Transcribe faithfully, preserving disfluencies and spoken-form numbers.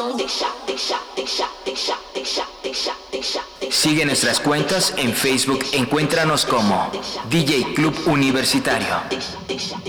Sigue nuestras cuentas en Facebook, encuéntranos como D J Club Universitario.